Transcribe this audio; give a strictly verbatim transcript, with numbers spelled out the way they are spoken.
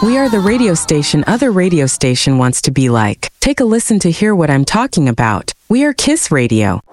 We are the radio station other radio station wants to be like. Take a listen to hear what I'm talking about. We are Kiss Radio.